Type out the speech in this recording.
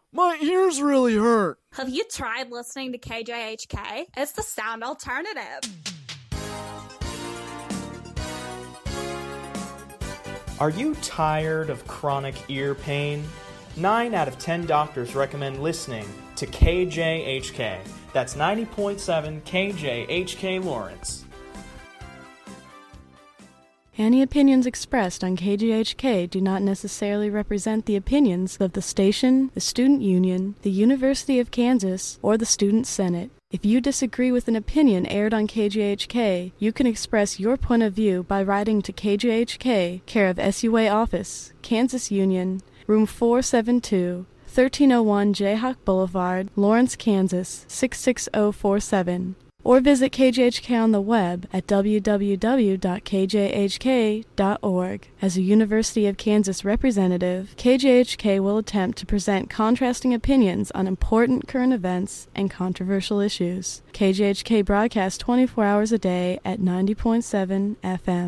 My ears really hurt. Have you tried listening to KJHK? It's the sound alternative. Are you tired of chronic ear pain? 9 out of 10 doctors recommend listening to KJHK. That's 90.7 KJHK Lawrence. Any opinions expressed on KJHK do not necessarily represent the opinions of the station, the Student Union, the University of Kansas, or the Student Senate. If you disagree with an opinion aired on KJHK, you can express your point of view by writing to KJHK, care of SUA Office, Kansas Union, Room 472, 1301 Jayhawk Boulevard, Lawrence, Kansas, 66047. Or visit KJHK on the web at www.kjhk.org. As a University of Kansas representative, KJHK will attempt to present contrasting opinions on important current events and controversial issues. KJHK broadcasts 24 hours a day at 90.7 FM.